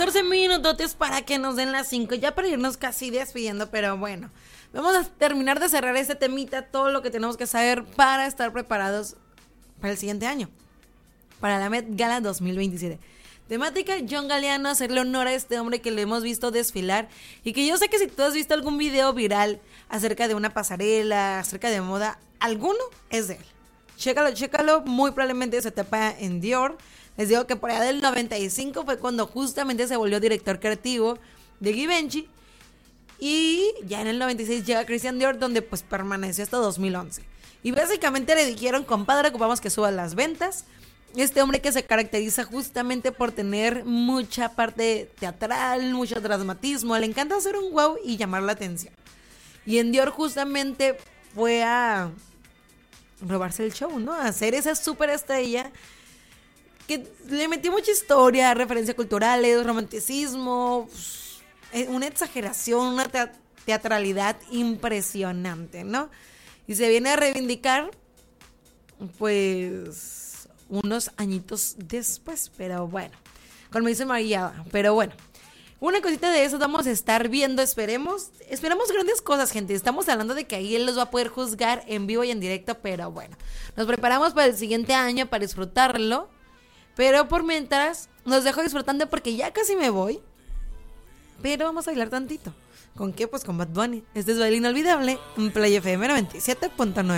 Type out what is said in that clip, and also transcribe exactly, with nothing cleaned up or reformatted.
catorce minutos para que nos den las cinco, ya para irnos casi despidiendo, pero bueno, vamos a terminar de cerrar este temita, todo lo que tenemos que saber para estar preparados para el siguiente año, para la Met Gala dos mil veintisiete. Temática John Galliano, hacerle honor a este hombre que le hemos visto desfilar y que yo sé que si tú has visto algún video viral acerca de una pasarela, acerca de moda, alguno es de él. Chécalo, chécalo, muy probablemente se tapa en Dior. Les digo que por allá del noventa y cinco fue cuando justamente se volvió director creativo de Givenchy. Y ya en el noventa y seis llega Christian Dior, donde pues permaneció hasta dos mil once. Y básicamente le dijeron, compadre, ocupamos que suban las ventas. Este hombre que se caracteriza justamente por tener mucha parte teatral, mucho dramatismo. Le encanta hacer un wow y llamar la atención. Y en Dior justamente fue a robarse el show, ¿no? A hacer esa superestrella que le metió mucha historia, referencias culturales, romanticismo, una exageración, una teatralidad impresionante, ¿no? Y se viene a reivindicar, pues, unos añitos después, pero bueno, como dice María, pero bueno. Una cosita de eso vamos a estar viendo, esperemos, esperamos grandes cosas, gente. Estamos hablando de que ahí él los va a poder juzgar en vivo y en directo, pero bueno, nos preparamos para el siguiente año para disfrutarlo. Pero por mientras, los dejo disfrutando porque ya casi me voy. Pero vamos a bailar tantito. ¿Con qué? Pues con Bad Bunny. Este es Baile Inolvidable en Play F M noventa y siete punto nueve.